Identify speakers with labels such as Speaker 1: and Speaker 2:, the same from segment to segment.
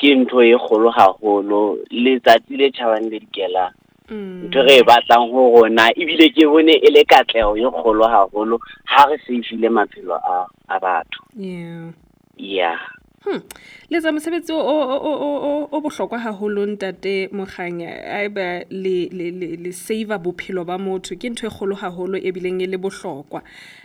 Speaker 1: ke ntho e kgolo haholo letsatsi le tjhabang le dikelang ntho re batlang ho rona ebile ke bone e le katleho e kgolo haholo ha re save-ile maphelo a batho. Yeah.
Speaker 2: Letsa mosebetsi o bohlokwa haholo ntate Mokganya aiba le save bophelo ba motho ke ntho e kgolo haholo e bileng e le bohlokwa.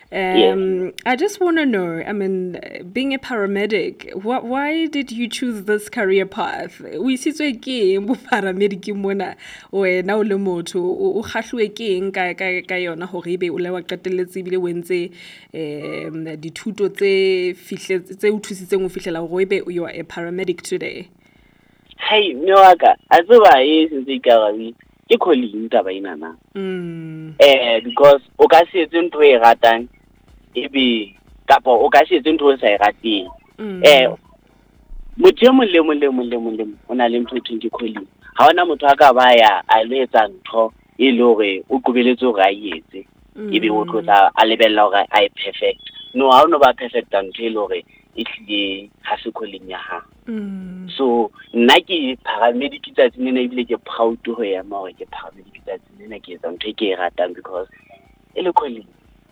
Speaker 2: I just want to know, I mean, being a paramedic, why did you choose this career path? O isitswe ke eng bo paramedic mona wena o le motho o kgahluwe ke eng ka yona hore ebe o le wa qetelletse bile o entse dithuto tse o thusitseng o fihlela hore ebe you are a paramedic today?
Speaker 1: Hey, Nwaka, a tseba e sentse ikarabi ke calling taba ina na. Because o ka se etse ntho e ratang ebe kapa o ka se etse ntho e sa e rateng. Motho le mo o na le ntho e calling. Ha ona motho a ka ba ya a le etsa ntho e le hore o qobeletse hore a etse ebe o tlotla a lebella hore a e perfect. No, ha ona ba perfect ntho e le hore e tlile ha se calling ya ha. So nna ke paramedic tsatsi nna ebile ke proud ho ya ma hore ke paramedic tsatsi nna ke etsa ntho e ke e ratang because e le calling.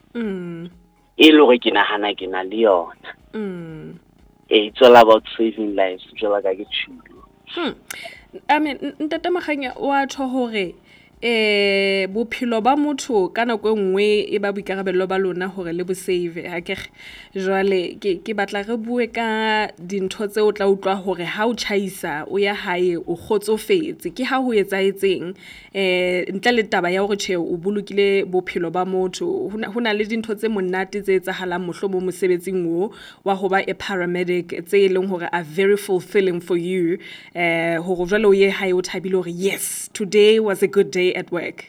Speaker 1: E le hore ke nahana ke na le yona. It's all about saving lives jwala ka ke tshilo.
Speaker 2: I mean ntate Mokganya wa tjho hore bophelo ba motho ka nako e nngwe e ba boikarabello ba lona hore le bo save ha ke jwale ke batla re bue ka dintho tse o tla utlwa hore ha o tjhaisa o ya hae o kgotsofetse ke ha ho etsaetseng ntle le taba ya hore tjhe o bolokile bophelo ba motho hona le dintho tse monate tse etsahalang mohlobo mosebetsing wa ho ba a paramedic tse leng hore are very fulfilling for you hore jwale o ye hae o thabile hore yes today was a good day at work.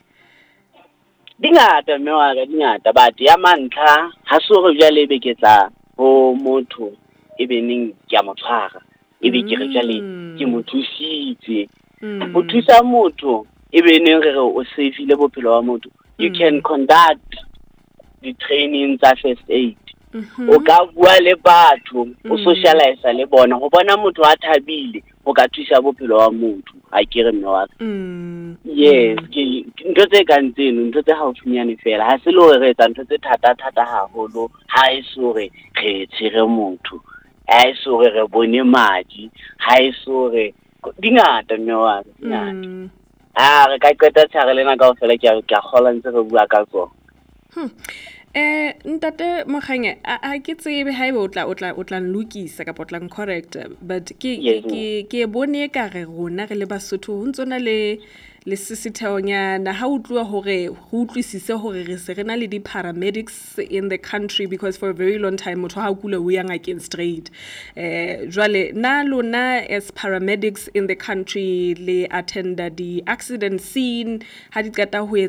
Speaker 1: Dingata dingata but ya mantlha ha se hore jwale be ke tla ho motho e be neng ke a motshwara e be ke re jwale ke mothusitse o thusa motho e be neng re o save-ile bophelo ba motho. You can conduct the training tsa first aid. O ka bua le batho o socialize le bona go bona motho a thabile o ka thusa bophelo wa motho a kere mme wa yes ke ntho tse ka ntseno ntho tse haufinyane fela ha se le hore re etsa ntho tse thata haholo ha e se hore re tshire motho ha e se hore re bone madi ha e se hore dingata mme wa dingata re ka qeta tshare lena kaofela ke a kgola ntse re bua ka tsona.
Speaker 2: Ntate Mokganya a ke tsebe haeba o tla nlukisa kapa o tla correct but ke bone ka re rona re le Basotho ho ntsona le sisithonyana ha o tluwa hore ho utlwisise hore re se rena le di paramedics in the country because for a very long time motho ha kula o yang against straight jwale na lona as paramedics in the country le attend the accident scene ha di qeta ho